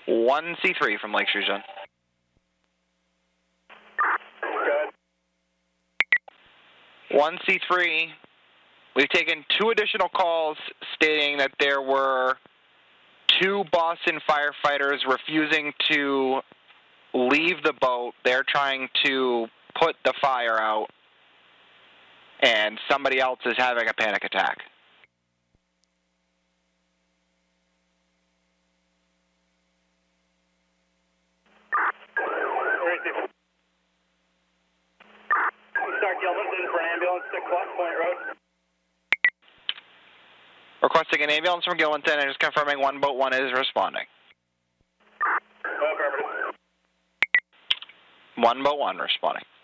1C3 from Lake Shore Zone. Good. 1C3, we've taken 2 additional calls stating that there were 2 Boston firefighters refusing to leave the boat. They're trying to put the fire out, and somebody else is having a panic attack. Start Gilmanton for an ambulance to Point Road. Requesting an ambulance from Gilmanton and just confirming 1 boat 1 is responding. Affirmative. 1 boat 1 responding.